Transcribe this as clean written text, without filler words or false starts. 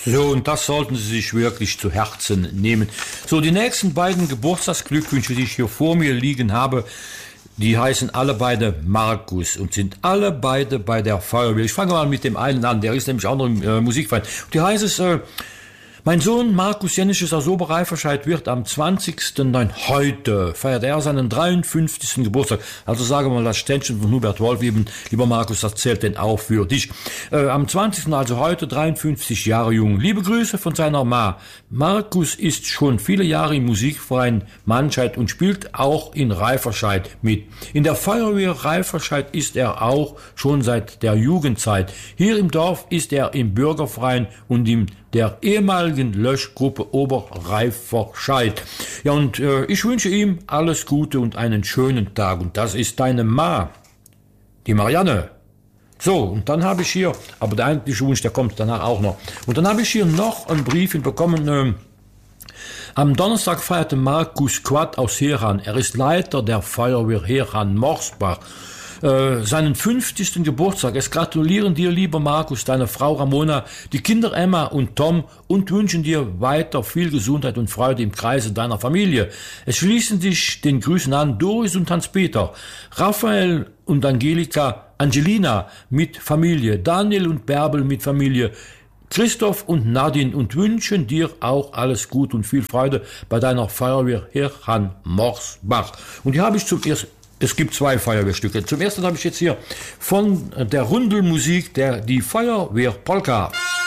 So, und das sollten Sie sich wirklich zu Herzen nehmen. So, die nächsten beiden Geburtstagsglückwünsche, die ich hier vor mir liegen habe, die heißen alle beide Markus und sind alle beide bei der Feuerwehr. Ich fange mal mit dem einen an, der ist nämlich auch noch im Musikverein. Die heißt es, mein Sohn Markus Jenisch aus Oberreiferscheid wird am 20.09. heute feiert er seinen 53. Geburtstag. Also sagen wir mal das Ständchen von Hubert Wolf eben, lieber Markus, das zählt denn auch für dich. Am 20. also heute 53 Jahre jung. Liebe Grüße von seiner Ma. Markus ist schon viele Jahre im Musikverein Mannscheid und spielt auch in Reiferscheid mit. In der Feuerwehr Reiferscheid ist er auch schon seit der Jugendzeit. Hier im Dorf ist er im Bürgerverein und in der ehemaligen Löschgruppe Oberreiferscheid. Ja, und ich wünsche ihm alles Gute und einen schönen Tag. Und das ist deine Ma, die Marianne. So, und dann habe ich hier, aber der eigentliche Wunsch, der kommt danach auch noch. Und dann habe ich hier noch einen Brief bekommen. Am Donnerstag feierte Markus Quatt aus Heran. Er ist Leiter der Feuerwehr Heran-Morsbach. Seinen 50. Geburtstag. Es gratulieren dir, lieber Markus, deine Frau Ramona, die Kinder Emma und Tom und wünschen dir weiter viel Gesundheit und Freude im Kreise deiner Familie. Es schließen dich den Grüßen an Doris und Hans-Peter, Raphael und Angelina mit Familie, Daniel und Bärbel mit Familie, Christoph und Nadine und wünschen dir auch alles Gut und viel Freude bei deiner Feuerwehr Heran-Morsbach. Und hier habe ich es gibt zwei Feuerwehrstücke. Zum ersten habe ich jetzt hier von der Rundelmusik die Feuerwehr Polka.